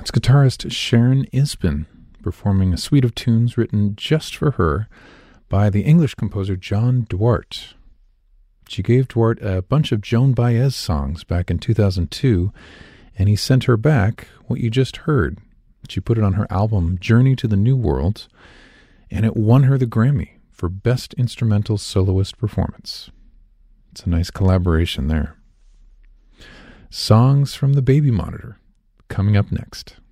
It's guitarist Sharon Isbin performing a suite of tunes written just for her by the English composer John Duarte. She gave Duarte a bunch of Joan Baez songs back in 2002, and he sent her back what you just heard. She put it on her album Journey to the New World, and it won her the Grammy for Best Instrumental Soloist Performance. It's a nice collaboration there. Songs from the Baby Monitor, coming up next.